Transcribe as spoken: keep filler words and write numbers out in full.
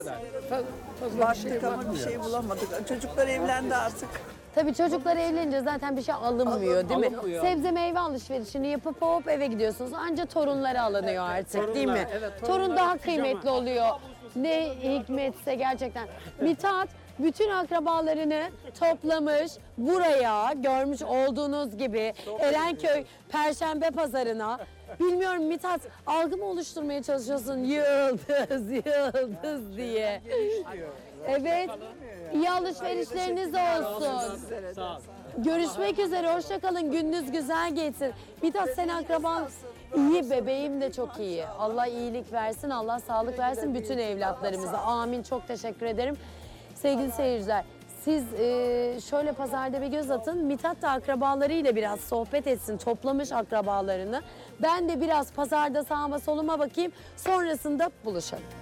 Baktık ama bir şey bulamadık. Çocuklar evlendi artık. Tabii çocuklar evlenince zaten bir şey alınmıyor değil mi? Alınmıyor. Sebze meyve alışverişini yapıp hop eve gidiyorsunuz. Anca torunları alınıyor artık değil mi? evet, Torun torunlar daha pijama. kıymetli oluyor. Ne hikmetse gerçekten. Mithat bütün akrabalarını toplamış buraya, görmüş olduğunuz gibi Erenköy Perşembe Pazarına. Bilmiyorum Mithat, algı mı oluşturmaya çalışıyorsun yıldız yıldız diye. Evet. İyi alışverişleriniz olsun. Sağ ol. Görüşmek üzere. Hoşça kalın. Gününüz güzel geçsin. Mithat sen akraban iyi, bebeğim de çok iyi. Allah iyilik versin, Allah sağlık versin bütün evlatlarımıza. Amin. Çok teşekkür ederim. Sevgili seyirciler, siz e, şöyle pazarda bir göz atın. Mithat da akrabalarıyla biraz sohbet etsin. Toplamış akrabalarını. Ben de biraz pazarda sağıma soluma bakayım. Sonrasında buluşalım.